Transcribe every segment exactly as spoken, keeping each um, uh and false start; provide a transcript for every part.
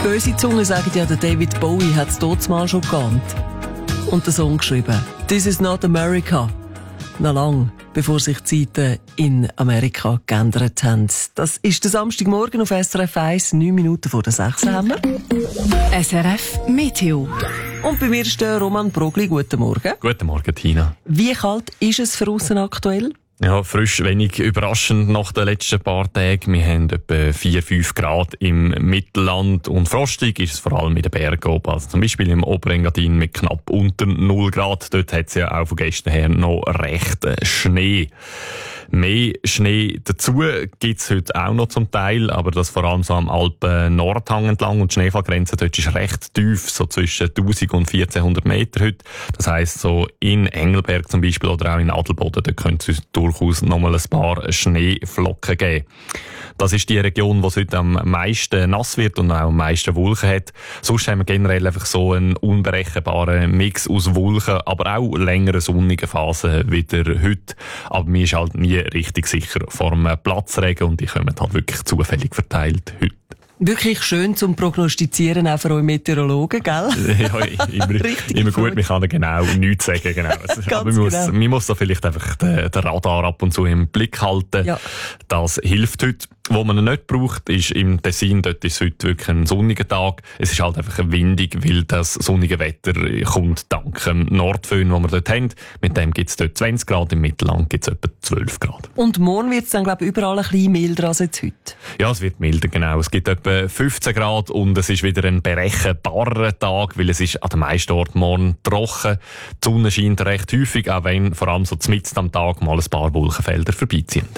Böse Zungen sagen ja, der David Bowie hat es dort mal schon geahnt. Und den Song geschrieben. This is not America. Noch lang, bevor sich die Zeiten in Amerika geändert haben. Das ist der Samstagmorgen auf S R F eins, neun Minuten vor der sechs haben wir. S R F Meteo. Und bei mir ist der Roman Brogli. Guten Morgen. Guten Morgen, Tina. Wie kalt ist es für aussen aktuell? Ja, frisch, wenig überraschend nach den letzten paar Tagen. Wir haben etwa vier, fünf Grad im Mittelland und frostig ist es vor allem in den Bergen oben. Also zum Beispiel im Oberengadin mit knapp unter null Grad. Dort hat es ja auch von gestern her noch recht Schnee. Mehr Schnee dazu gibt's heute auch noch zum Teil, aber das vor allem so am Alpen-Nordhang entlang und die Schneefallgrenze dort ist recht tief, so zwischen tausend und vierzehnhundert Meter heute. Das heisst, so in Engelberg zum Beispiel oder auch in Adelboden, da könnte es durchaus noch mal ein paar Schneeflocken geben. Das ist die Region, wo es heute am meisten nass wird und auch am meisten Wolken hat. Sonst haben wir generell einfach so einen unberechenbaren Mix aus Wolken, aber auch längere sonnige Phasen wieder heute. Aber mir ist halt nie richtig sicher vor dem Platzregen und die kommen halt wirklich zufällig verteilt heute. Wirklich schön zum Prognostizieren, auch für euch Meteorologen, gell? Ja, immer, immer gut, man kann genau nichts sagen, genau. Aber man muss, genau. man muss da vielleicht einfach den, den Radar ab und zu im Blick halten. Ja. Das hilft heute. Wo man ihn nicht braucht, ist im Tessin. Dort ist es heute wirklich ein sonniger Tag. Es ist halt einfach windig, weil das sonnige Wetter kommt dank dem Nordföhn, den wir dort haben. Mit dem gibt es dort zwanzig Grad, im Mittelland gibt es etwa zwölf Grad. Und morgen wird es dann, glaube ich, überall ein bisschen milder als jetzt heute? Ja, es wird milder, genau. Es gibt etwa fünfzehn Grad und es ist wieder ein berechenbarer Tag, weil es ist an den meisten Orten morgen trocken. Die Sonne scheint recht häufig, auch wenn vor allem so mitten am Tag mal ein paar Wolkenfelder vorbeiziehen.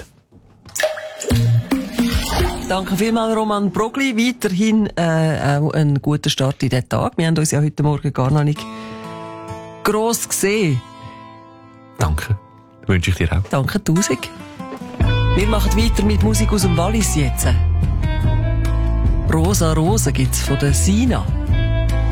Danke vielmals, Roman Brogli. Weiterhin äh, auch einen guten Start in den Tag. Wir haben uns ja heute Morgen gar noch nicht gross gesehen. Danke. Wünsche ich dir auch. Danke tausend. Wir machen weiter mit Musik aus dem Wallis jetzt. Rosa Rosa gibt's von der Sina.